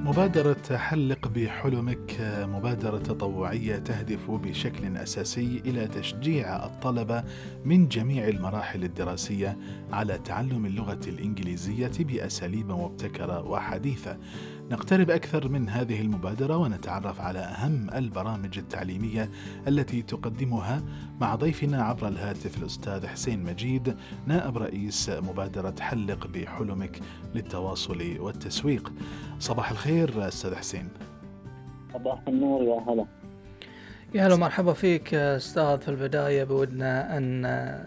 مبادرة حلق بحلمك مبادرة تطوعية تهدف بشكل أساسي إلى تشجيع الطلبة من جميع المراحل الدراسية على تعلم اللغة الإنجليزية بأساليب مبتكرة وحديثة. نقترب أكثر من هذه المبادرة ونتعرف على أهم البرامج التعليمية التي تقدمها مع ضيفنا عبر الهاتف الأستاذ حسين مجيد، نائب رئيس مبادرة حلق بحلمك للتواصل والتسويق. صباح الخير أستاذ حسين. صباح النور، يا هلا. يا هلا، مرحبا فيك أستاذ. في البداية بودنا أن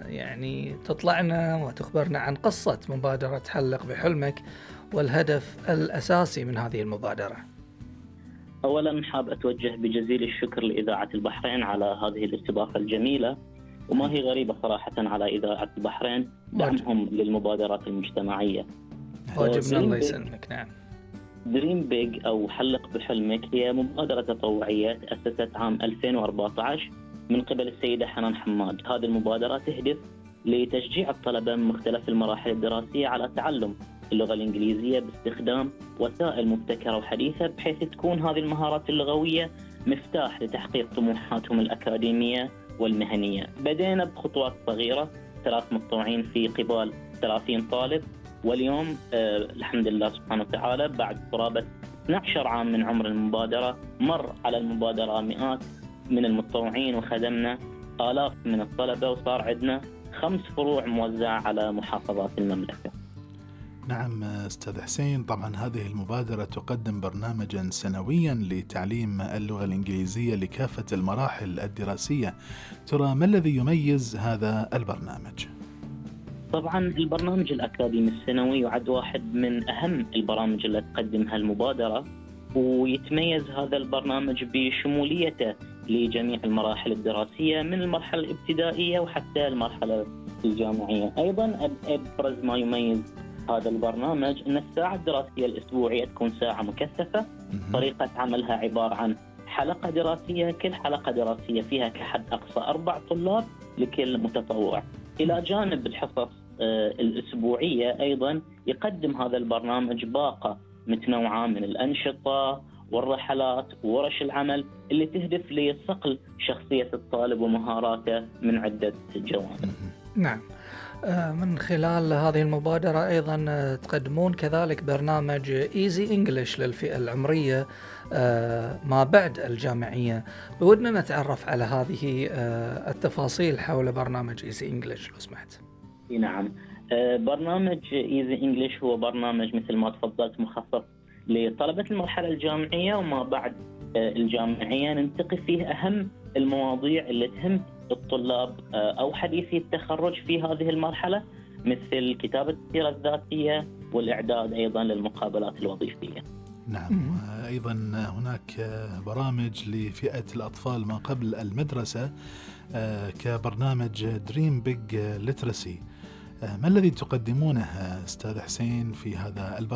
تطلعنا وتخبرنا عن قصة مبادرة حلق بحلمك والهدف الأساسي من هذه المبادرة. أولا حاب أتوجه بجزيل الشكر لإذاعة البحرين على هذه الاستضافة الجميلة، وما هي غريبة صراحة على إذاعة البحرين دعمهم للمبادرات المجتمعية. واجبنا، الله يسلمك. نعم. دريم بيج أو حلق بحلمك هي مبادرة تطوعية تأسست عام 2014 من قبل السيدة حنان حماد. هذه المبادرة تهدف لتشجيع الطلبة من مختلف المراحل الدراسية على تعلم اللغة الإنجليزية باستخدام وسائل مبتكرة وحديثة، بحيث تكون هذه المهارات اللغوية مفتاح لتحقيق طموحاتهم الأكاديمية والمهنية. بدينا بخطوات صغيرة، 3 متطوعين في قبال 30 طالب، واليوم الحمد لله سبحانه وتعالى بعد قرابة 12 عام من عمر المبادرة مر على المبادرة مئات من المتطوعين وخدمنا آلاف من الطلبة، وصار عندنا 5 فروع موزعة على محافظات المملكة. نعم أستاذ حسين، طبعا هذه المبادرة تقدم برنامجا سنويا لتعليم اللغة الإنجليزية لكافة المراحل الدراسية. ترى ما الذي يميز هذا البرنامج؟ طبعا البرنامج الأكاديمي السنوي يعد واحد من أهم البرامج التي تقدمها المبادرة، ويتميز هذا البرنامج بشموليته لجميع المراحل الدراسية من المرحلة الابتدائية وحتى المرحلة الجامعية. أيضا أبرز ما يميز هذا البرنامج أن الساعة الدراسية الأسبوعية تكون ساعة مكثفة. طريقة عملها عبارة عن حلقة دراسية، كل حلقة دراسية فيها كحد أقصى 4 طلاب لكل متطوع. إلى جانب الحصص الأسبوعية أيضا يقدم هذا البرنامج باقة متنوعة من الأنشطة والرحلات وورش العمل اللي تهدف لصقل شخصية الطالب ومهاراته من عدة جوانب. نعم. من خلال هذه المبادرة أيضا تقدمون كذلك برنامج Easy English للفئة العمرية ما بعد الجامعية. بودنا نتعرف على هذه التفاصيل حول برنامج Easy English لو سمحت. نعم، برنامج Easy English هو برنامج مثل ما تفضلت مخصص لطلبة المرحلة الجامعية وما بعد الجامعية. ننتقي فيه أهم المواضيع اللي تهم الطلاب أو حديثي التخرج في هذه المرحلة، مثل كتابة السيرة الذاتية والإعداد أيضا للمقابلات الوظيفية. نعم، أيضا هناك برامج لفئة الأطفال ما قبل المدرسة كبرنامج دريم بيج ليترسي. ما الذي تقدمونه أستاذ حسين في هذا البرنامج؟